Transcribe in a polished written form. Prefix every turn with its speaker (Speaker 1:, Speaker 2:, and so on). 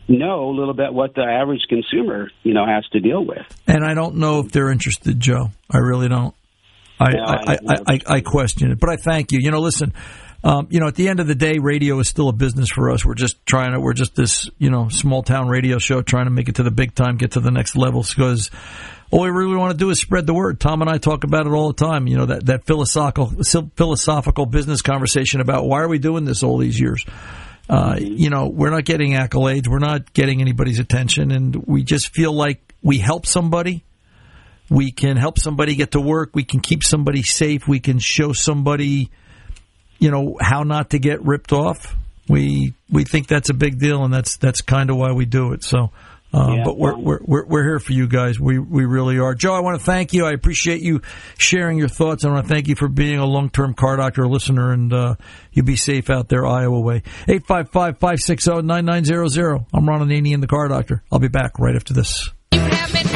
Speaker 1: know a little bit what the average consumer, has to deal with.
Speaker 2: And I don't know if they're interested, Joe. I really don't. I question it, but I thank you. Listen, at the end of the day, radio is still a business for us. We're just this, small town radio show trying to make it to the big time, get to the next levels, because all we really want to do is spread the word. Tom and I talk about it all the time. That philosophical business conversation about why are we doing this all these years? We're not getting accolades. We're not getting anybody's attention. And we just feel like we help somebody. We can help somebody get to work. We can keep somebody safe. We can show somebody, how not to get ripped off. We think that's a big deal, and that's kind of why we do it. So, but we're here for you guys. We really are. Joe, I want to thank you. I appreciate you sharing your thoughts. I want to thank you for being a long-term Car Doctor listener, and you be safe out there, Iowa way. 855-560-9900. I'm Ron Ananian, the Car Doctor. I'll be back right after this.